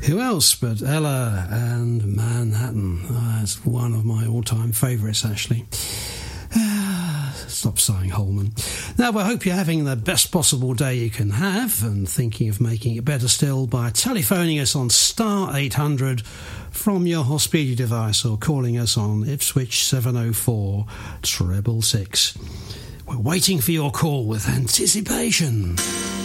Who else but Ella and Manhattan? That's one of my all-time favourites, actually. Stop sighing, Holman. Now, I hope you're having the best possible day you can have and thinking of making it better still by telephoning us on star 800 from your Hospedi device or calling us on Ipswich 704 666. We're waiting for your call with anticipation.